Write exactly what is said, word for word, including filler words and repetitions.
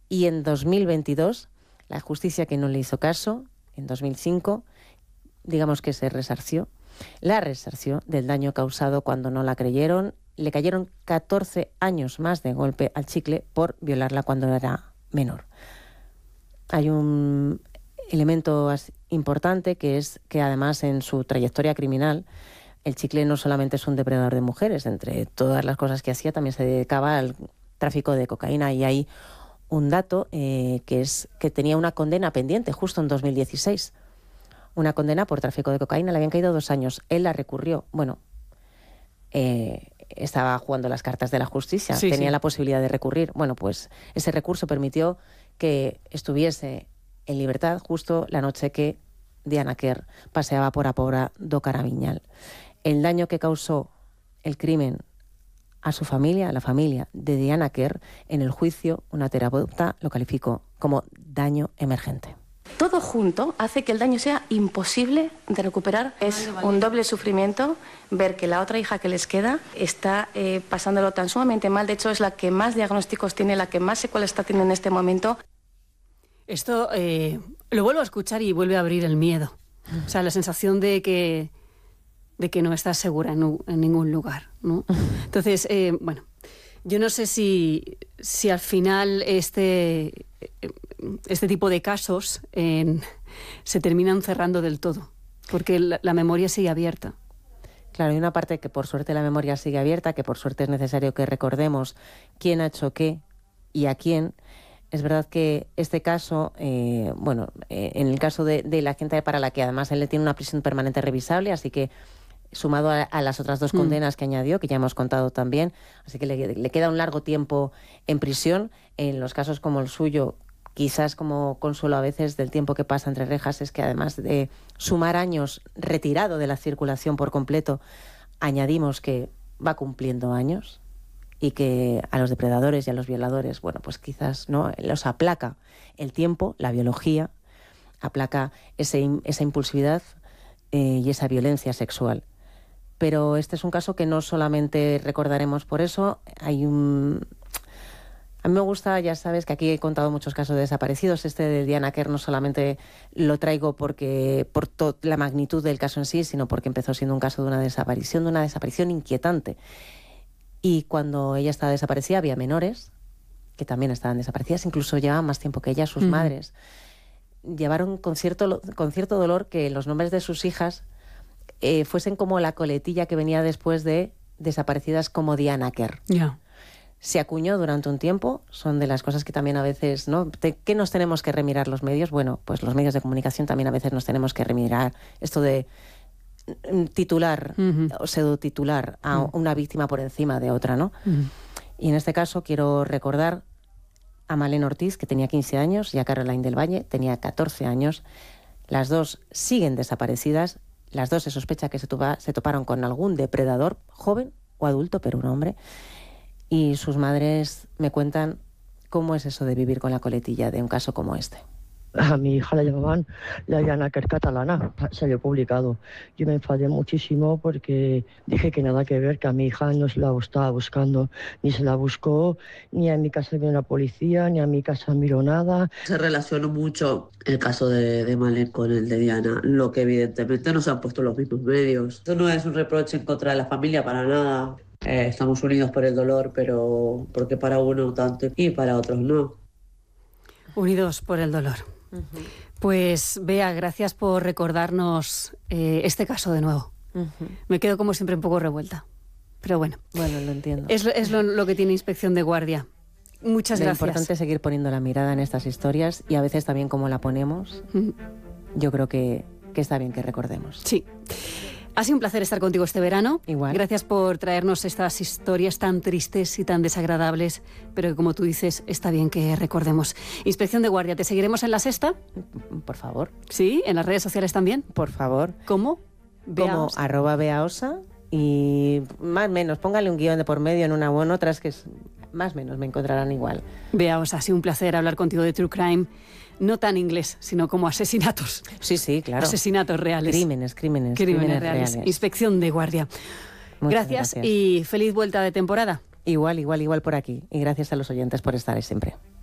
Y en dos mil veintidós, la justicia que no le hizo caso, en dos mil cinco, digamos que se resarció, la resarció del daño causado cuando no la creyeron. Le cayeron catorce años más de golpe al chicle por violarla cuando era menor. Hay un elemento importante que es que además en su trayectoria criminal el chicle no solamente es un depredador de mujeres, entre todas las cosas que hacía también se dedicaba al tráfico de cocaína, y hay un dato eh, que es que tenía una condena pendiente justo en dos mil dieciséis. Una condena por tráfico de cocaína, le habían caído dos años. Él la recurrió. Bueno, eh, estaba jugando las cartas de la justicia, sí, tenía sí. la posibilidad de recurrir. Bueno, pues ese recurso permitió que estuviese en libertad justo la noche que Diana Quer paseaba por a Pobra do Caraviñal. El daño que causó el crimen a su familia, a la familia de Diana Quer, en el juicio una terapeuta lo calificó como daño emergente. Todo junto hace que el daño sea imposible de recuperar. Es un doble sufrimiento ver que la otra hija que les queda está eh, pasándolo tan sumamente mal. De hecho, es la que más diagnósticos tiene, la que más secuelas está teniendo en este momento. Esto eh, lo vuelvo a escuchar y vuelve a abrir el miedo. O sea, la sensación de que, de que no estás segura en, en ningún lugar, ¿no? Entonces, eh, bueno, yo no sé si, si al final este... este tipo de casos eh, se terminan cerrando del todo, porque la, la memoria sigue abierta. Claro, hay una parte que por suerte la memoria sigue abierta, que por suerte es necesario que recordemos quién ha hecho qué y a quién. Es verdad que este caso, eh, bueno, eh, en el caso de, de la gente para la que además él le tiene una prisión permanente revisable, así que sumado a, a las otras dos condenas mm. que añadió, que ya hemos contado también, así que le, le queda un largo tiempo en prisión. En los casos como el suyo, quizás como consuelo a veces del tiempo que pasa entre rejas, es que además de sumar años retirado de la circulación por completo, añadimos que va cumpliendo años y que a los depredadores y a los violadores, bueno, pues quizás no los aplaca el tiempo, la biología, aplaca ese, esa impulsividad eh, y esa violencia sexual. Pero este es un caso que no solamente recordaremos por eso. Hay un... A mí me gusta, ya sabes, que aquí he contado muchos casos de desaparecidos. Este de Diana Quer no solamente lo traigo porque por to- la magnitud del caso en sí, sino porque empezó siendo un caso de una desaparición, de una desaparición inquietante. Y cuando ella estaba desaparecida había menores que también estaban desaparecidas, incluso llevaban más tiempo que ella, sus mm. madres. Llevaron con cierto, con cierto dolor que los nombres de sus hijas eh, fuesen como la coletilla que venía después de desaparecidas como Diana Quer. Ya. Yeah. Se acuñó durante un tiempo, son de las cosas que también a veces, ¿no? ¿Qué nos tenemos que remirar los medios? Bueno, pues los medios de comunicación también a veces nos tenemos que remirar esto de titular uh-huh. o pseudotitular a uh-huh. una víctima por encima de otra, ¿no? Uh-huh. Y en este caso quiero recordar a Malén Ortiz, que tenía quince años, y a Caroline del Valle, tenía catorce años. Las dos siguen desaparecidas, las dos se sospecha que se, topa, se toparon con algún depredador, joven o adulto, pero un hombre. Y sus madres me cuentan cómo es eso de vivir con la coletilla de un caso como este. A mi hija la llamaban la Diana Quer catalana, salió publicado. Yo me enfadé muchísimo porque dije que nada que ver, que a mi hija no se la estaba buscando, ni se la buscó, ni a mi casa vino la policía, ni a mi casa miró nada. Se relacionó mucho el caso de, de Malén con el de Diana, lo que evidentemente no se han puesto los mismos medios. Esto no es un reproche en contra de la familia para nada. Eh, estamos unidos por el dolor, pero porque para uno tanto y para otros no. Unidos por el dolor. Uh-huh. Pues Bea, gracias por recordarnos eh, este caso de nuevo. Uh-huh. Me quedo como siempre un poco revuelta, pero bueno. Bueno, lo entiendo. Es, es lo, lo que tiene Inspección de Guardia. Muchas lo gracias. Lo importante es seguir poniendo la mirada en estas historias y a veces también como la ponemos. Uh-huh. Yo creo que, que está bien que recordemos. Sí. Ha sido un placer estar contigo este verano. Igual. Gracias por traernos estas historias tan tristes y tan desagradables, pero que, como tú dices, está bien que recordemos. Inspección de Guardia, ¿te seguiremos en La Sexta? Por favor. ¿Sí? ¿En las redes sociales también? Por favor. ¿Cómo? Como arroba beaosa y más o menos, póngale un guión de por medio en una o en otras que es, más o menos me encontrarán igual. Beaosa, ha sido un placer hablar contigo de True Crime. No tan inglés, sino como asesinatos. Sí, sí, claro. Asesinatos reales. Crímenes, crímenes. Crímenes, crímenes reales. reales. Inspección de Guardia. Gracias, gracias y feliz vuelta de temporada. Igual, igual, igual por aquí. Y gracias a los oyentes por estar ahí siempre.